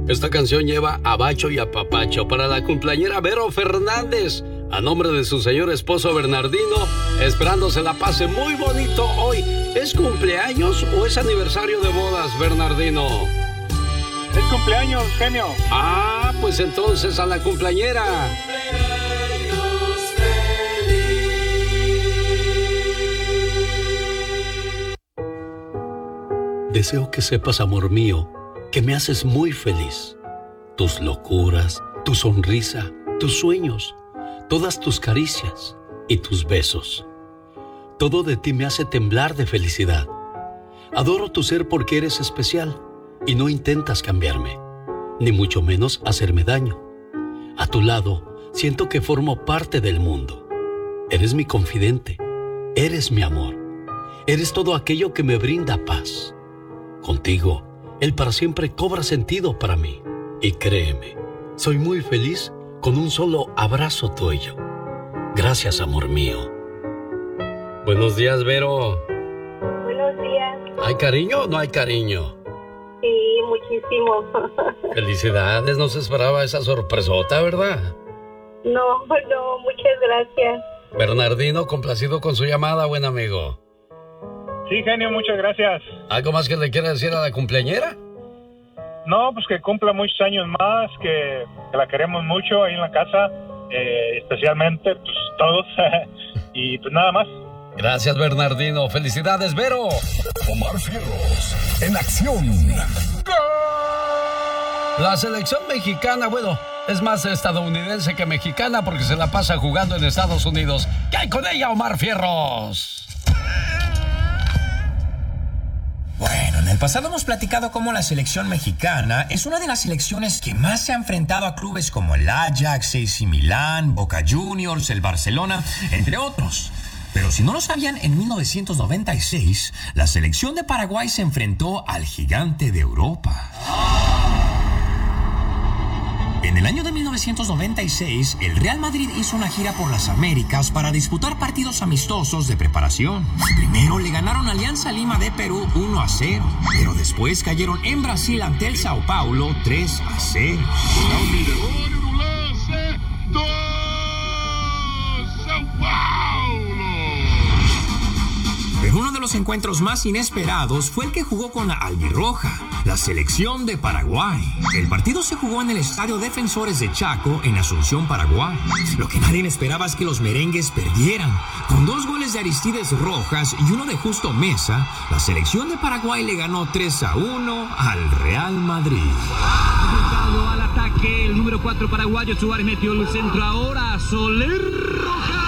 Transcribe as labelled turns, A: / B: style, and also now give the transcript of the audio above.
A: Esta canción lleva a bacho y a papacho para la cumpleañera Vero Fernández, a nombre de su señor esposo Bernardino, esperando se la pase muy bonito hoy. ¿Es cumpleaños o es aniversario de bodas, Bernardino?
B: Es cumpleaños, genio.
A: Ah, pues entonces a la cumpleañera. Deseo que sepas, amor mío, que me haces muy feliz. Tus locuras, tu sonrisa, tus sueños, todas tus caricias y tus besos. Todo de ti me hace temblar de felicidad. Adoro tu ser porque eres especial y no intentas cambiarme, ni mucho menos hacerme daño. A tu lado, siento que formo parte del mundo. Eres mi confidente, eres mi amor, eres todo aquello que me brinda paz. Contigo, el para siempre cobra sentido para mí. Y créeme, soy muy feliz con un solo abrazo tuyo. Gracias, amor mío. Buenos días, Vero.
C: Buenos días.
A: ¿Hay cariño o no hay cariño?
C: Sí, muchísimo.
A: Felicidades, no se esperaba esa sorpresota, ¿verdad?
C: No, muchas gracias.
A: Bernardino, complacido con su llamada, buen amigo.
B: Sí, genio, muchas gracias.
A: ¿Algo más que le quiera decir a la cumpleañera?
B: No, pues que cumpla muchos años más, que la queremos mucho ahí en la casa, especialmente pues todos, y pues nada más.
A: Gracias, Bernardino. ¡Felicidades, Vero!
D: Omar Fierros, en acción.
A: La selección mexicana, bueno, es más estadounidense que mexicana porque se la pasa jugando en Estados Unidos. ¿Qué hay con ella, Omar Fierros?
E: Bueno, en el pasado hemos platicado cómo la selección mexicana es una de las selecciones que más se ha enfrentado a clubes como el Ajax, AC Milán, Boca Juniors, el Barcelona, entre otros. Pero si no lo sabían, en 1996, la selección de Paraguay se enfrentó al gigante de Europa. En el año de 1996, el Real Madrid hizo una gira por las Américas para disputar partidos amistosos de preparación. Primero le ganaron a Alianza Lima de Perú 1-0, pero después cayeron en Brasil ante el Sao Paulo 3-0. Pero uno de los encuentros más inesperados fue el que jugó con la albirroja, la selección de Paraguay. El partido se jugó en el Estadio Defensores de Chaco, en Asunción, Paraguay. Lo que nadie esperaba es que los merengues perdieran. Con 2 goles de Aristides Rojas y uno de Justo Mesa, la selección de Paraguay le ganó 3-1 al Real Madrid.
F: Al ataque, el número 4 paraguayo Suárez metió el centro ahora. Soler Rojas.